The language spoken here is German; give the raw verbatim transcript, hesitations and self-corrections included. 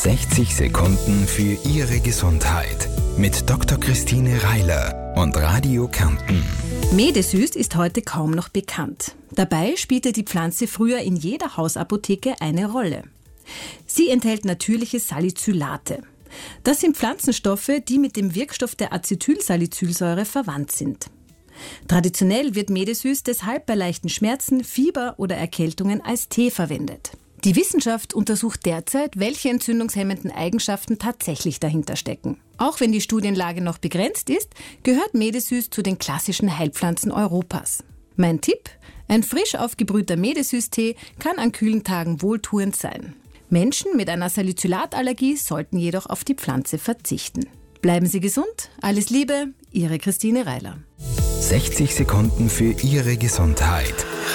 sechzig Sekunden für Ihre Gesundheit mit Doktor Christine Reiler und Radio Kärnten. Medesüß ist heute kaum noch bekannt. Dabei spielte die Pflanze früher in jeder Hausapotheke eine Rolle. Sie enthält natürliche Salicylate. Das sind Pflanzenstoffe, die mit dem Wirkstoff der Acetylsalicylsäure verwandt sind. Traditionell wird Medesüß deshalb bei leichten Schmerzen, Fieber oder Erkältungen als Tee verwendet. Die Wissenschaft untersucht derzeit, welche entzündungshemmenden Eigenschaften tatsächlich dahinter stecken. Auch wenn die Studienlage noch begrenzt ist, gehört Medesüß zu den klassischen Heilpflanzen Europas. Mein Tipp: Ein frisch aufgebrühter Medesüß-Tee kann an kühlen Tagen wohltuend sein. Menschen mit einer Salicylatallergie sollten jedoch auf die Pflanze verzichten. Bleiben Sie gesund, alles Liebe, Ihre Christine Reiler. sechzig Sekunden für Ihre Gesundheit.